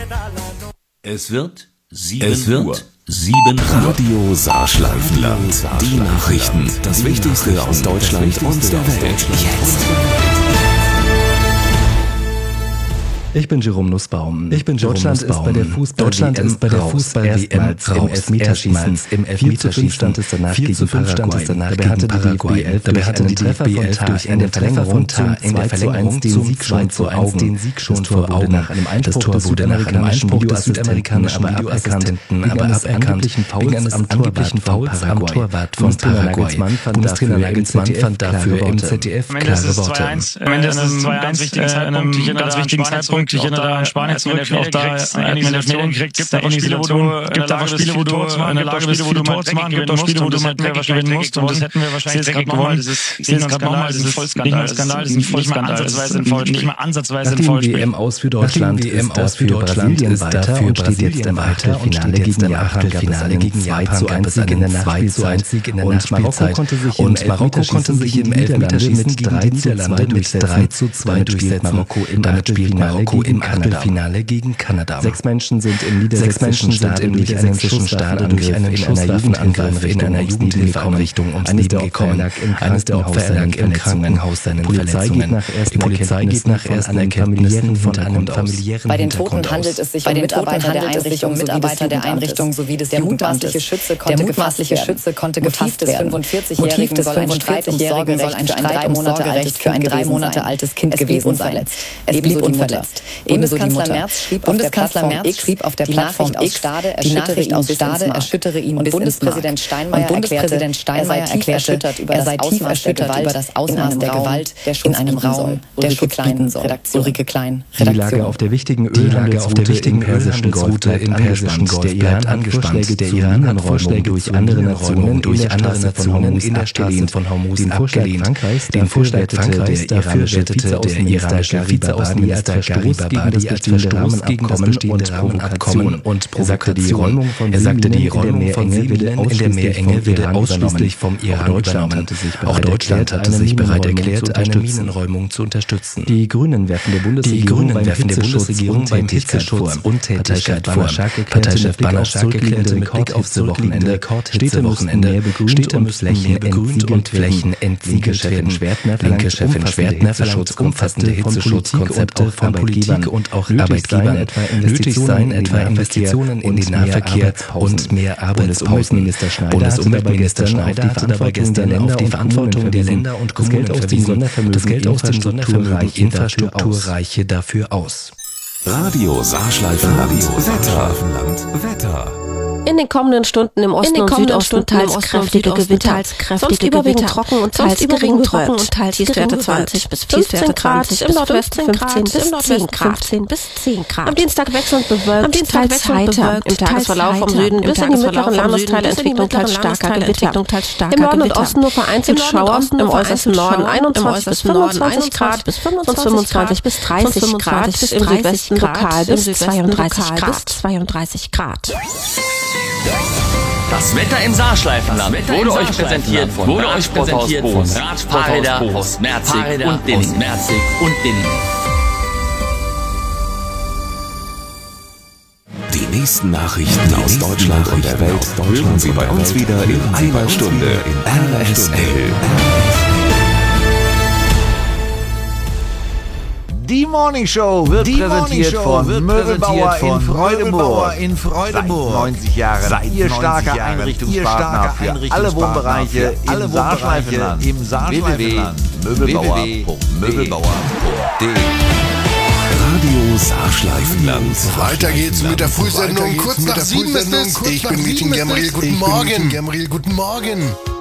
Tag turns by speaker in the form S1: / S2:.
S1: Es wird 7 Uhr. Radio Saarschleifenland. Die Nachrichten. Das Wichtigste aus Deutschland und der Welt. Jetzt.
S2: Ich bin Jerome Nussbaum. Deutschland ist bei der Fußball-WM im Elfmeterschießen. Im 4:5 stand es danach gegen Paraguay. Dabei hatte die DFB 11 durch eine Verlängerung zum 2:1 den Sieg schon vor Augen. Nach einem Einspruch des südamerikanischen Videoassistenten aber aberkannt wegen eines angeblichen Fouls am Torwart von Paraguay. Bundestrainer Nagelsmann fand dafür im ZDF klare Worte.
S3: Am Ende ist es 2:1, ganz wichtigen Zeitpunkt. Ich erinnere da an Spanien zurück, auch da hat man Elfmeter gekriegt. Gibt einfach Spiele, wo du in der Lage bist, viele Tore zu machen. Gibt auch Spiele, wo du mal dreckig gewinnen musst. Und das hätten wir wahrscheinlich dreckig gewonnen. Das ist ein Vollskandal. Das ist nicht mal ansatzweise ein Foul.
S2: Nachdem die WM aus für Deutschland ist für Brasilien weiter und steht jetzt im Achtelfinale gegen Japan. 2:1 in der Nachspielzeit. Und Marokko konnte sich im Elfmeterschießen gegen die Niederlande mit 3:2 durchsetzen. Damit spielt Marokko im Achtelfinale gegen Kanada. 6 Menschen sind im niedersächsischen Stadion durch einen Schussangriff in einer Jugendhilfeeinrichtung ums Leben gekommen. Eines der Opfer lag im Krankenhaus seinen Verletzungen. Die Polizei geht nach ersten Erkenntnissen von einem familiären
S4: Bei den Toten handelt es sich um Mitarbeiter der Einrichtung sowie des Jugendamtes. Der mutmaßliche Schütze konnte gefasst werden. Motiv des 45-Jährigen soll ein Sorgerecht für ein 3 Monate altes Kind gewesen sein. Es blieb unverletzt. Bundeskanzler Merz schrieb auf der Plattform X, die Nachricht aus Stade erschüttere ihn bis ins Mark. Bundespräsident Steinmeier erklärte, er sei tief erschüttert über das Ausmaß der Gewalt, in einem Raum, der Schutz bieten soll. Ulrike Klein,
S2: Redaktion. Die Lage auf der wichtigen Ölhandelsroute im Persischen Golf der Iran angespannt. Der Iran hat Vorschläge durch andere Nationen in der Straße von Hormuz abgelehnt. Den Vorschlag Frankreichs dafür wettete der iranische Vizeaußenminister Garibabadi als Verstoß gegen das bestehende Rahmenabkommen und provokation. Er sagte, die Räumung von Zivilen in der Meerenge würde ausschließlich vom Iran übernommen. Auch Deutschland hatte sich bereit erklärt, eine Minenräumung zu unterstützen. Die Grünen werfen der Bundesregierung beim Hitzeschutz Untätigkeit vor. Parteichef Banaschak erklärte mit Blick auf das Wochenende, Städte müssen mehr begrünt und Flächen entsiegelt werden. Linke Chefin Schwertner verlangt umfassende Hitzeschutzkonzepte von Politik und auch Arbeitgebern. Nötig seien etwa Investitionen in den Nahverkehr und mehr Arbeitspausen. Bundesumweltminister Schneider hatte dabei gestern auf die Verantwortung der Länder und Kommunen verwiesen. Das Geld aus dem Sondervermögen Infrastrukturreiche dafür aus.
S1: Radio Saarschleifenland. Wetter.
S5: In den kommenden Stunden im Osten und Südosten teils kräftige Gewitter, sonst überwiegend trocken und teils gering bewölkt. Tiefstwerte 20 bis 15 Grad, im Nordwesten 15 bis 10 Grad. Am Dienstag wechselnd bewölkt, teils heiter. Im Tagesverlauf vom Süden bis in die mittleren Landesteile Entwicklung teils starker Gewitter. Im Norden und Osten nur vereinzelt Schauer, im äußersten Norden 21 bis 25 Grad und 25 bis 30 Grad, im Südwesten lokal bis 32 Grad.
S6: Das Wetter im Saarschleifenland wurde euch präsentiert von Radfahrräder aus Merzig und Dinning.
S1: Die nächsten Nachrichten aus Deutschland und der Welt hören Sie bei uns wieder in einer Stunde. RSL.
S7: Die Morning Show wird präsentiert von Möbelbauer in Freudenburg. Seit 90 Jahren Ihr starker Einrichtungspartner für alle Wohnbereiche im Saarschleifenland. www.möbelbauer.de.
S1: Radio Saarschleifenland.
S8: Weiter geht's mit der Frühsendung. Kurz nach 7 ist es. Ich bin Meeting Gabriel. Guten Morgen.